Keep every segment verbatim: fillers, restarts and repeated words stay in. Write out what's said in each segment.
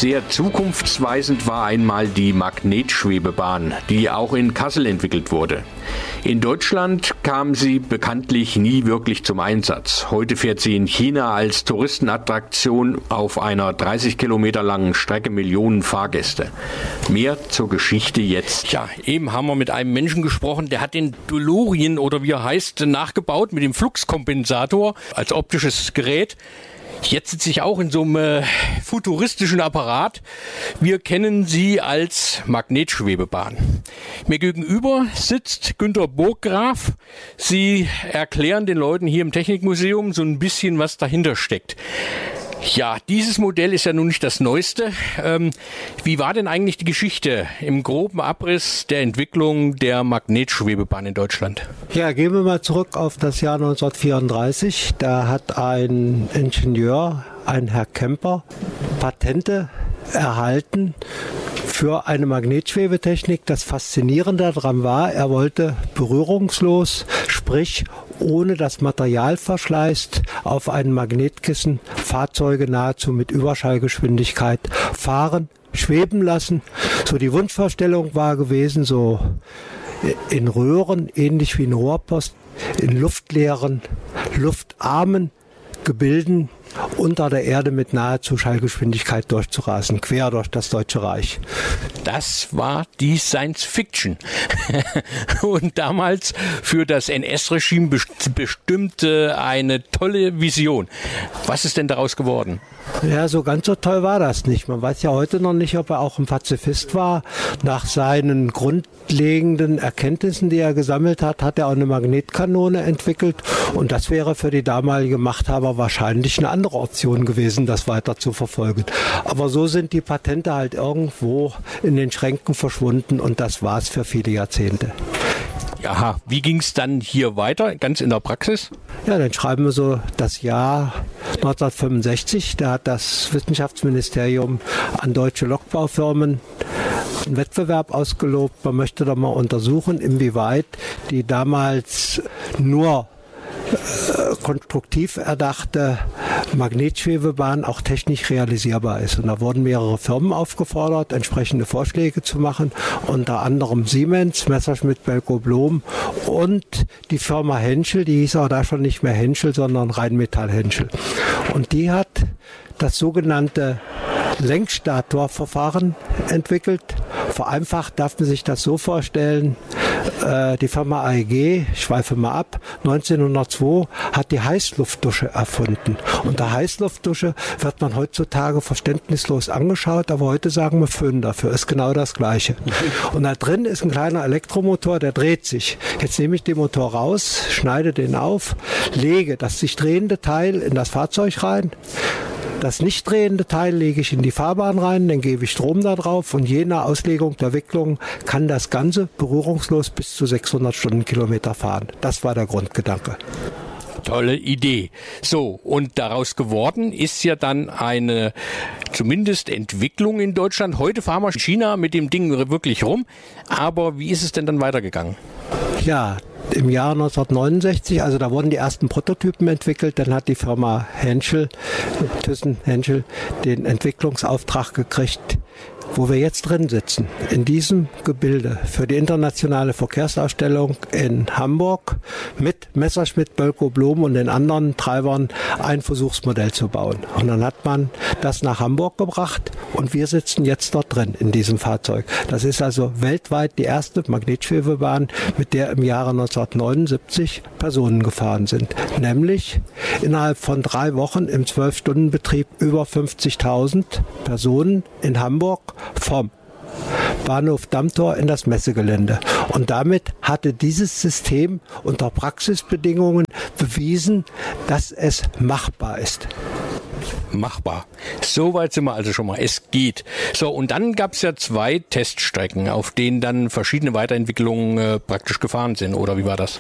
Sehr zukunftsweisend war einmal die Magnetschwebebahn, die auch in Kassel entwickelt wurde. In Deutschland kam sie bekanntlich nie wirklich zum Einsatz. Heute fährt sie in China als Touristenattraktion auf einer dreißig Kilometer langen Strecke Millionen Fahrgäste. Mehr zur Geschichte jetzt. Ja, eben haben wir mit einem Menschen gesprochen, der hat den DeLorean oder wie er heißt nachgebaut mit dem Fluxkompensator als optisches Gerät. Jetzt sitze ich auch in so einem äh, futuristischen Apparat. Wir kennen sie als Magnetschwebebahn. Mir gegenüber sitzt Günter Burggraf. Sie erklären den Leuten hier im Technikmuseum so ein bisschen, was dahinter steckt. Ja, dieses Modell ist ja nun nicht das Neueste. Ähm, wie war denn eigentlich die Geschichte im groben Abriss der Entwicklung der Magnetschwebebahn in Deutschland? Ja, gehen wir mal zurück auf das Jahr neunzehnhundertvierunddreißig. Da hat ein Ingenieur, ein Herr Kemper, Patente erhalten für eine Magnetschwebetechnik. Das Faszinierende daran war, er wollte berührungslos, sprich ohne das Material verschleißt, auf einem Magnetkissen Fahrzeuge nahezu mit Überschallgeschwindigkeit fahren, schweben lassen. So die Wunschvorstellung war gewesen, so in Röhren, ähnlich wie ein Rohrpost, in luftleeren, luftarmen Gebilden unter der Erde mit nahezu Schallgeschwindigkeit durchzurasen, quer durch das Deutsche Reich. Das war die Science Fiction. Und damals für das N S-Regime bestimmte eine tolle Vision. Was ist denn daraus geworden? Ja, so ganz so toll war das nicht. Man weiß ja heute noch nicht, ob er auch ein Pazifist war. Nach seinen grundlegenden Erkenntnissen, die er gesammelt hat, hat er auch eine Magnetkanone entwickelt. Und das wäre für die damalige Machthaber wahrscheinlich eine andere Option gewesen, das weiter zu verfolgen. Aber so sind die Patente halt irgendwo in den Schränken verschwunden und das war es für viele Jahrzehnte. Aha, wie ging es dann hier weiter, ganz in der Praxis? Ja, dann schreiben wir so das Jahr neunzehnhundertfünfundsechzig. Da hat das Wissenschaftsministerium an deutsche Lokbaufirmen einen Wettbewerb ausgelobt. Man möchte doch mal untersuchen, inwieweit die damals nur äh, konstruktiv erdachte Magnetschwebebahn auch technisch realisierbar ist. Und da wurden mehrere Firmen aufgefordert, entsprechende Vorschläge zu machen, unter anderem Siemens, Messerschmitt, Bölkow Blohm und die Firma Henschel, die hieß auch da schon nicht mehr Henschel, sondern Rheinmetall Henschel. Und die hat das sogenannte Lenkstatorverfahren entwickelt. Vereinfacht darf man sich das so vorstellen, äh, die Firma A E G, ich schweife mal ab, neunzehnhundertzwei hat die Heißluftdusche erfunden. Unter Heißluftdusche wird man heutzutage verständnislos angeschaut, aber heute sagen wir Föhn dafür, ist genau das Gleiche. Und da drin ist ein kleiner Elektromotor, der dreht sich. Jetzt nehme ich den Motor raus, schneide den auf, lege das sich drehende Teil in das Fahrzeug rein. Das nicht drehende Teil lege ich in die Fahrbahn rein, dann gebe ich Strom da drauf und je nach Auslegung der Wicklung kann das Ganze berührungslos bis zu sechshundert Stundenkilometer fahren. Das war der Grundgedanke. Tolle Idee. So, und daraus geworden ist ja dann eine zumindest Entwicklung in Deutschland. Heute fahren wir in China mit dem Ding wirklich rum. Aber wie ist es denn dann weitergegangen? Ja, im Jahr neunzehnhundertneunundsechzig, also da wurden die ersten Prototypen entwickelt, dann hat die Firma Henschel, Thyssen Henschel, den Entwicklungsauftrag gekriegt, wo wir jetzt drin sitzen, in diesem Gebilde für die internationale Verkehrsausstellung in Hamburg mit Messerschmitt, Bölkow Blohm und den anderen Treibern ein Versuchsmodell zu bauen. Und dann hat man das nach Hamburg gebracht und wir sitzen jetzt dort drin in diesem Fahrzeug. Das ist also weltweit die erste Magnetschwebebahn, mit der im Jahre neunzehnhundertneunundsiebzig Personen gefahren sind. Nämlich innerhalb von drei Wochen im zwölf-Stunden-Betrieb über fünfzigtausend Personen in Hamburg vom Bahnhof Dammtor in das Messegelände. Und damit hatte dieses System unter Praxisbedingungen bewiesen, dass es machbar ist. Machbar. So weit sind wir also schon mal. Es geht. So, und dann gab es ja zwei Teststrecken, auf denen dann verschiedene Weiterentwicklungen äh, praktisch gefahren sind. Oder wie war das?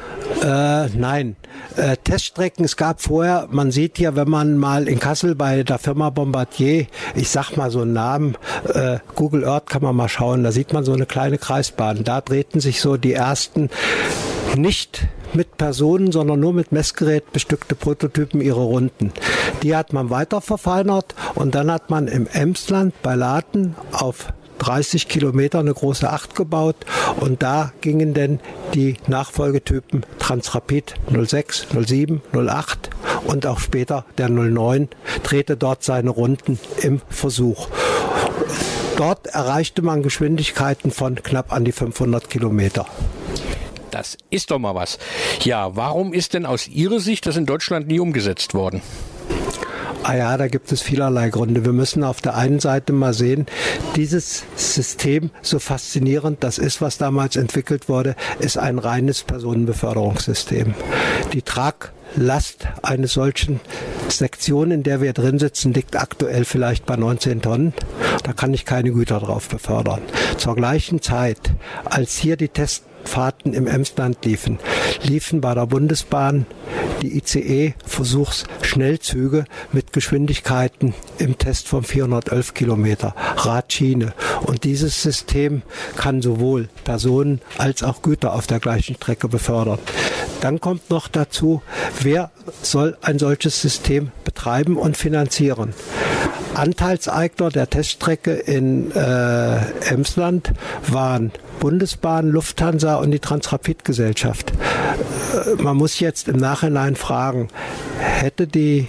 Äh, nein, äh, Teststrecken, es gab vorher, man sieht ja, wenn man mal in Kassel bei der Firma Bombardier, ich sag mal so einen Namen, äh, Google Earth kann man mal schauen, da sieht man so eine kleine Kreisbahn, da drehten sich so die ersten nicht mit Personen, sondern nur mit Messgerät bestückte Prototypen ihre Runden. Die hat man weiter verfeinert und dann hat man im Emsland bei Laden auf dreißig Kilometer eine große Acht gebaut und da gingen dann die Nachfolgetypen Transrapid null sechs, null sieben, null acht und auch später der null neun drehte dort seine Runden im Versuch. Dort erreichte man Geschwindigkeiten von knapp an die fünfhundert Kilometer. Das ist doch mal was. Ja, warum ist denn aus Ihrer Sicht das in Deutschland nie umgesetzt worden? Ah ja, da gibt es vielerlei Gründe. Wir müssen auf der einen Seite mal sehen, dieses System, so faszinierend das ist, was damals entwickelt wurde, ist ein reines Personenbeförderungssystem. Die Traglast eines solchen Sektion, in der wir drin sitzen, liegt aktuell vielleicht bei neunzehn Tonnen. Da kann ich keine Güter drauf befördern. Zur gleichen Zeit, als hier die Testfahrten im Emsland liefen, liefen bei der Bundesbahn die I C E-Versuchsschnellzüge mit Geschwindigkeiten im Test von vierhundertelf Kilometer, Radschiene. Und dieses System kann sowohl Personen als auch Güter auf der gleichen Strecke befördern. Dann kommt noch dazu, wer soll ein solches System betreiben und finanzieren? Anteilseigner der Teststrecke in äh, Emsland waren Bundesbahn, Lufthansa und die Transrapid-Gesellschaft. Äh, man muss jetzt im Nachhinein fragen, hätte die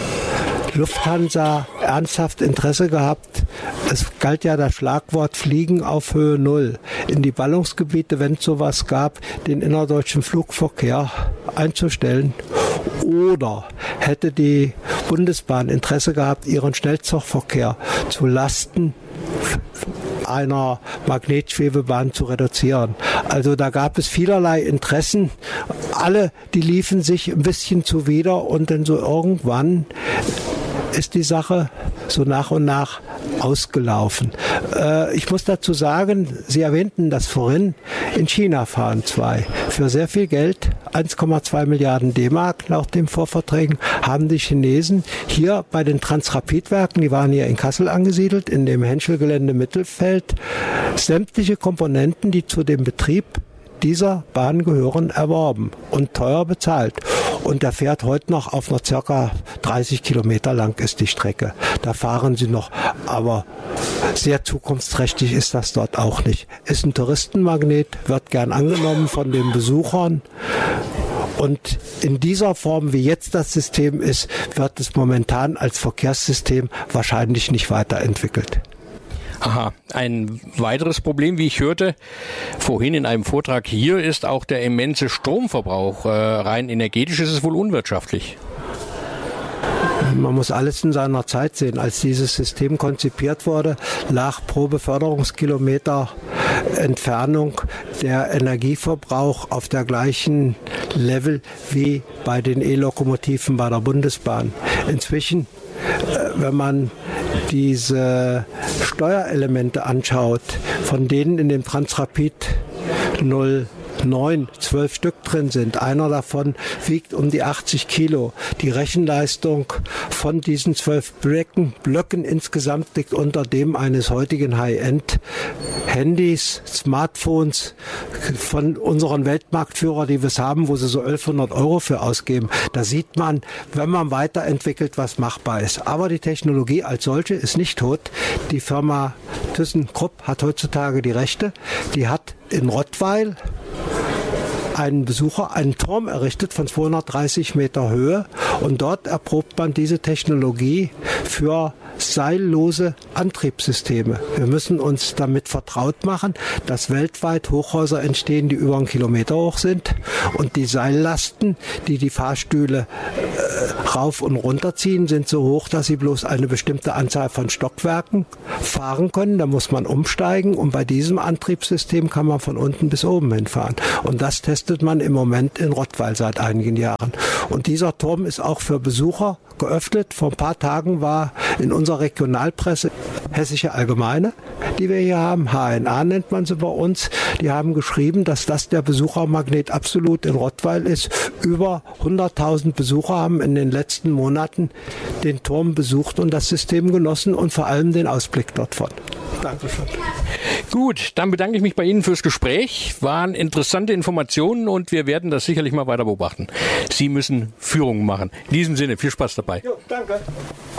Lufthansa ernsthaft Interesse gehabt? Es galt ja das Schlagwort Fliegen auf Höhe Null. In die Ballungsgebiete, wenn es sowas gab, den innerdeutschen Flugverkehr einzustellen. Oder hätte die Bundesbahn Interesse gehabt, ihren Schnellzugverkehr zu Lasten einer Magnetschwebebahn zu reduzieren. Also da gab es vielerlei Interessen. Alle, die liefen sich ein bisschen zuwider und dann so irgendwann ist die Sache so nach und nach ausgelaufen. Äh, ich muss dazu sagen, Sie erwähnten das vorhin, in China fahren zwei. Für sehr viel Geld, eins Komma zwei Milliarden D-Mark nach den Vorverträgen, haben die Chinesen hier bei den Transrapid-Werken, die waren hier in Kassel angesiedelt, in dem Henschel-Gelände Mittelfeld, sämtliche Komponenten, die zu dem Betrieb dieser Bahn gehören, erworben und teuer bezahlt. Und der fährt heute noch auf noch circa dreißig Kilometer lang ist die Strecke. Da fahren sie noch, aber sehr zukunftsträchtig ist das dort auch nicht. Ist ein Touristenmagnet, wird gern angenommen von den Besuchern. Und in dieser Form, wie jetzt das System ist, wird es momentan als Verkehrssystem wahrscheinlich nicht weiterentwickelt. Aha, ein weiteres Problem, wie ich hörte vorhin in einem Vortrag hier, ist auch der immense Stromverbrauch. Äh, rein energetisch ist es wohl unwirtschaftlich. Man muss alles in seiner Zeit sehen. Als dieses System konzipiert wurde, lag pro Beförderungskilometer Entfernung der Energieverbrauch auf der gleichen Level wie bei den E-Lokomotiven bei der Bundesbahn. Inzwischen, wenn man diese Steuerelemente anschaut, von denen in dem Transrapid null neun, zwölf Stück drin sind. Einer davon wiegt um die achtzig Kilo. Die Rechenleistung von diesen zwölf Blöcken, Blöcken insgesamt liegt unter dem eines heutigen High-End-Handys, Smartphones von unseren Weltmarktführern, die wir es haben, wo sie so elfhundert Euro für ausgeben. Da sieht man, wenn man weiterentwickelt, was machbar ist. Aber die Technologie als solche ist nicht tot. Die Firma ThyssenKrupp hat heutzutage die Rechte. Die hat in Rottweil einen Besucher einen Turm errichtet von zweihundertdreißig Meter Höhe und dort erprobt man diese Technologie für seillose Antriebssysteme. Wir müssen uns damit vertraut machen, dass weltweit Hochhäuser entstehen, die über einen Kilometer hoch sind und die Seillasten, die die Fahrstühle äh, rauf und runter ziehen, sind so hoch, dass sie bloß eine bestimmte Anzahl von Stockwerken fahren können. Da muss man umsteigen und bei diesem Antriebssystem kann man von unten bis oben hinfahren. Und das testet man im Moment in Rottweil seit einigen Jahren. Und dieser Turm ist auch für Besucher geöffnet. Vor ein paar Tagen war in unserer Regionalpresse Hessische Allgemeine, die wir hier haben, H N A nennt man sie bei uns, die haben geschrieben, dass das der Besuchermagnet absolut in Rottweil ist. Über hunderttausend Besucher haben in den letzten Monaten den Turm besucht und das System genossen und vor allem den Ausblick dort von. Dankeschön. Gut, dann bedanke ich mich bei Ihnen fürs Gespräch. Waren interessante Informationen und wir werden das sicherlich mal weiter beobachten. Sie müssen Führungen machen. In diesem Sinne, viel Spaß dabei. Jo, danke.